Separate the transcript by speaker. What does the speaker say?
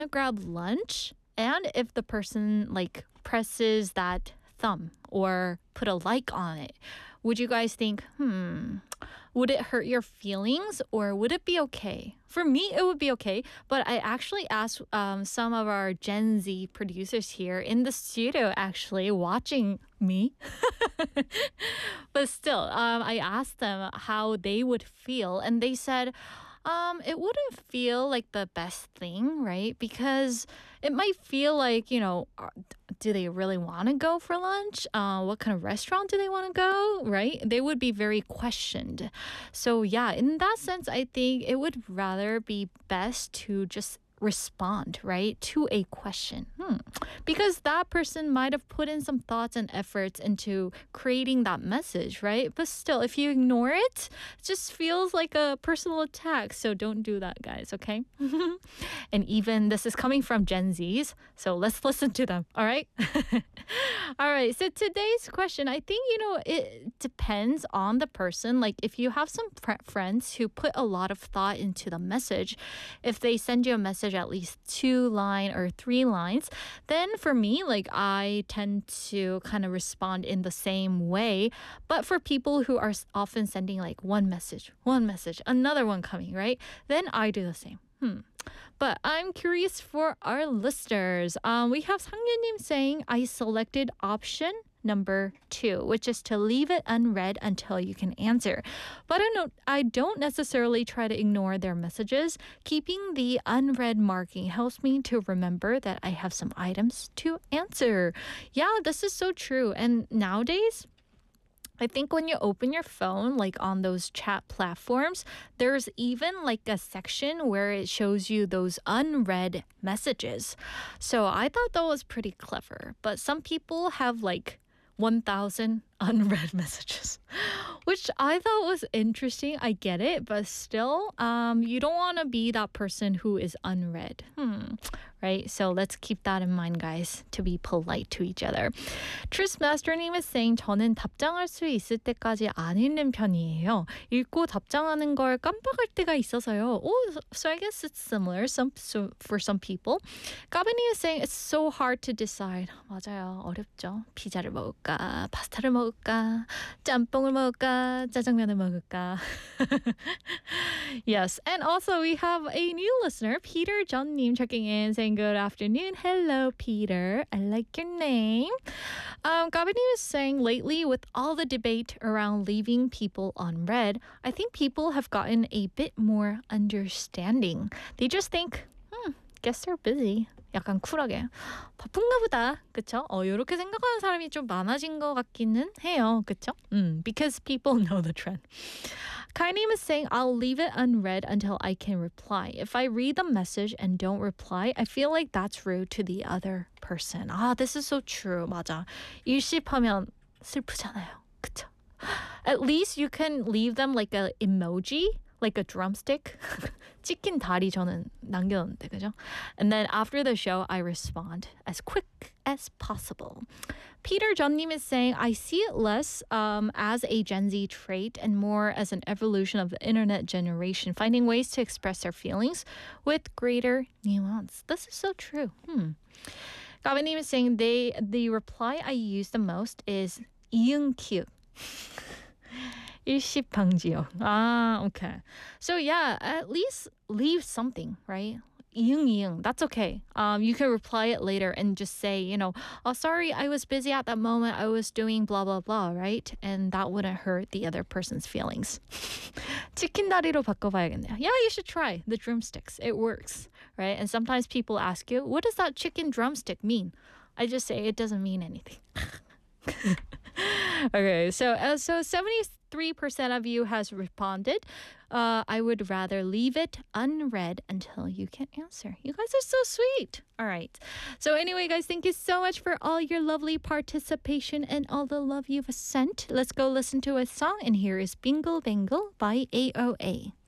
Speaker 1: grab lunch, and if the person like presses that thumb or put a like on it, would you guys think, would it hurt your feelings or would it be okay? For me, it would be okay. But I actually asked some of our Gen Z producers here in the studio, actually watching me. But still, I asked them how they would feel, and they said, it wouldn't feel like the best thing, right? Because it might feel like, do they really want to go for lunch? What kind of restaurant do they want to go, right? They would be very questioned. So yeah, in that sense, I think it would rather be best to just respond, right, to a question. Because that person might have put in some thoughts and efforts into creating that message, right? But still, if you ignore it, it just feels like a personal attack. So don't do that, guys, okay? And even this is coming from Gen Zs, so let's listen to them, all right? All right, so today's question, I think, it depends on the person. Like if you have some friends who put a lot of thought into the message, if they send you a message at least 2 line or 3 lines, then for me, like I tend to kind of respond in the same way. But for people who are often sending like one message, another one coming, right? Then I do the same. But I'm curious for our listeners. We have 상유님 saying, I selected option number 2, which is to leave it unread until you can answer. But I don't necessarily try to ignore their messages. Keeping the unread marking helps me to remember that I have some items to answer. Yeah, this is so true. And nowadays, I think when you open your phone, like on those chat platforms, there's even like a section where it shows you those unread messages. So I thought that was pretty clever. But some people have like 1,000 unread messages, which I thought was interesting. I get it, but still, you don't want to be that person who is unread. Right? So let's keep that in mind, guys, to be polite to each other. Truth Master님 is saying, 저는 답장할 수 있을 때까지 안 읽는 편이에요. 읽고 답장하는 걸 깜빡할 때가 있어서요. Oh, so I guess it's similar for some people. 까베님 is saying, it's so hard to decide. 맞아요. 어렵죠. 피자를 먹을까? 파스타를 먹을까? 짬뽕을 먹을까? 짜장면을 먹을까? Yes. And also we have a new listener, Peter John님, checking in, saying, good afternoon. Hello, Peter. I like your name. Gabini is saying, lately, with all the debate around leaving people unread, I think people have gotten a bit more understanding. They just think, guess they're busy. 약간 쿨하게. 바쁜가 보다. 그쵸? 이렇게 생각하는 사람이 좀 많아진 것 같기는 해요. 그쵸? Because people know the trend. Kainim is saying, I'll leave it unread until I can reply. If I read the message and don't reply, I feel like that's rude to the other person. This is so true. 맞아. 일십하면 슬프잖아요. 그쵸? At least you can leave them like a emoji, like a drumstick. 치킨 다리 저는 남겼는데, 그죠? And then after the show, I respond as quick as possible. Peter John님 is saying, I see it less as a Gen Z trait and more as an evolution of the internet generation, finding ways to express their feelings with greater nuance. This is so true. Gabi님 is saying, the reply I use the most is 이응 키읔. 일시방지요. Okay. So yeah, at least leave something, right? 이응. That's okay. You can reply it later and just say, oh, sorry, I was busy at that moment. I was doing blah, blah, blah, right? And that wouldn't hurt the other person's feelings. 치킨 다리로 바꿔봐야겠네요. Yeah, you should try the drumsticks. It works, right? And sometimes people ask you, what does that chicken drumstick mean? I just say it doesn't mean anything. Okay, so 73% of you has responded. I would rather leave it unread until you can answer. You guys are so sweet. All right. So anyway, guys, thank you so much for all your lovely participation and all the love you've sent. Let's go listen to a song, and here is Bingle Bangle by AOA.